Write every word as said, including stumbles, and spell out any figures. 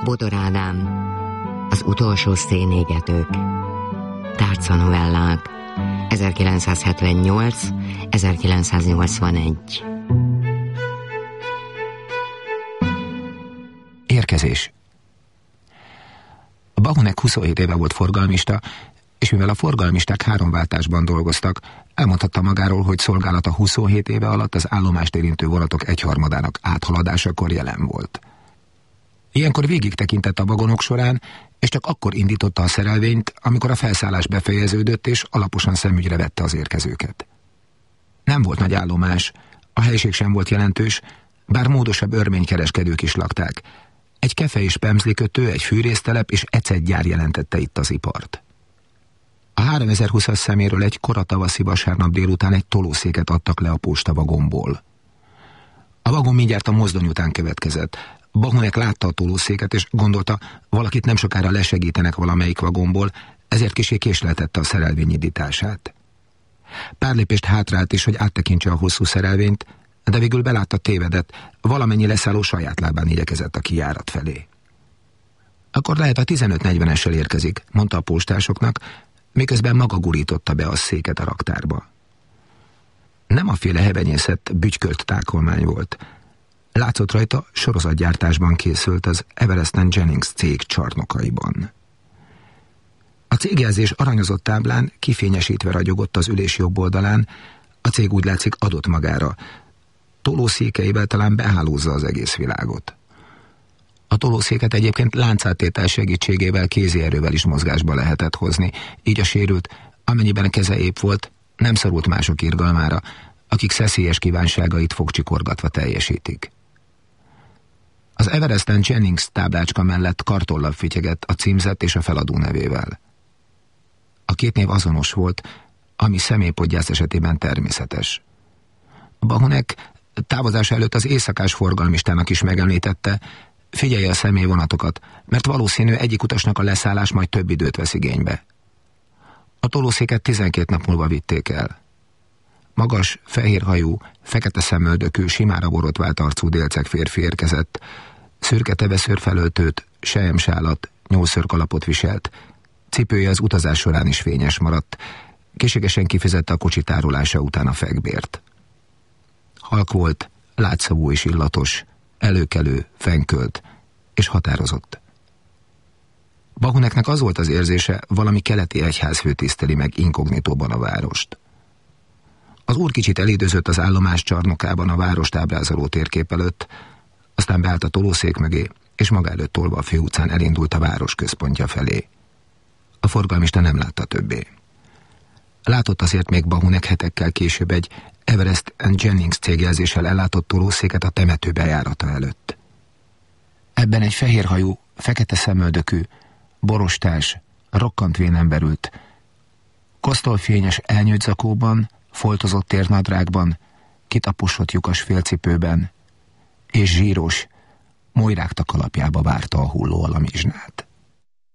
Bodor Ádám, az utolsó szénégetők. Tárcanovellák, ezerkilencszázhetvennyolc ezerkilencszáznyolcvanegy. Érkezés. Bahunek huszonhét éve volt forgalmista, és mivel a forgalmisták három váltásban dolgoztak, elmondhatta magáról, hogy szolgálata huszonhét éve alatt az állomást érintő vonatok egyharmadának áthaladásakor jelen volt. Ilyenkor végig tekintett a vagonok során, és csak akkor indította a szerelvényt, amikor a felszállás befejeződött, és alaposan szemügyre vette az érkezőket. Nem volt nagy állomás, a helység sem volt jelentős, bár módosabb örménykereskedők is lakták. Egy kefe és pemzlikötő, egy fűrésztelep és ecetgyár jelentette itt az ipart. A háromezer-húszas szeméről egy koratavaszi vasárnap délután egy tolószéket adtak le a postavagonból. A vagon mindjárt a mozdony után következett. Bahunek látta a tolószéket, és gondolta, valakit nem sokára lesegítenek valamelyik vagonból, ezért kissé késleltette a szerelvény indítását. Pár lépést hátrált is, hogy áttekintse a hosszú szerelvényt, de végül belátta, tévedett, valamennyi leszálló saját lábán igyekezett a kijárat felé. Akkor lehet a tizenöt negyvenessel érkezik, mondta a postásoknak, miközben maga gurította be a széket a raktárba. Nem a féle hevenyészet bütykölt tákolmány volt. Látszott rajta, sorozatgyártásban készült az Everest and Jennings cég csarnokaiban. A cégjelzés aranyozott táblán kifényesítve ragyogott az ülés jobb oldalán, a cég úgy látszik adott magára. Tolószékeivel talán behálózza az egész világot. A tolószéket egyébként láncáttétel segítségével, kézi erővel is mozgásba lehetett hozni, így a sérült, amennyiben a keze épp volt, nem szorult mások irgalmára, akik szeszélyes kívánságait fogcsikorgatva teljesítik. Az Everest and Jennings táblácska mellett kartollap fityegett a címzet és a feladó nevével. A két név azonos volt, ami személypodgyász esetében természetes. Bahunek távozás előtt az éjszakás forgalmistának is megemlítette, figyelje a személyvonatokat, mert valószínű egyik utasnak a leszállás majd több időt vesz igénybe. A tolószéket tizenkét nap múlva vitték el. Magas, fehérhajú, fekete szemöldökű, simára borotvált arcú délceg férfi érkezett, szürke teveszőr felöltőt, selyemsálat, nyolcszörkalapot viselt, cipője az utazás során is fényes maradt, készségesen kifizette a kocsi tárolása után a fekbért. Halk volt, látszavú és illatos, előkelő, fenkölt és határozott. Bahuneknek az volt az érzése, valami keleti egyházfő tiszteli meg inkognitóban a várost. Az úr kicsit elidőzött az állomás csarnokában a várost ábrázoló térkép előtt, aztán beállt a tolószék mögé, és maga előtt tolva a főutcán elindult a város központja felé. A forgalmista nem látta többé. Látott azért még Bahunek hetekkel később egy Everest and Jennings cégjelzéssel ellátott tolószéket a temető bejárata előtt. Ebben egy fehérhajú, fekete szemöldökű, borostás, rokkant vénember ült, kosztolfényes elnyőtt zakóban, foltozott térnadrágban, kitaposott lyukas félcipőben, és zsíros, molyrágta kalapjába várta a hulló alamizsnát.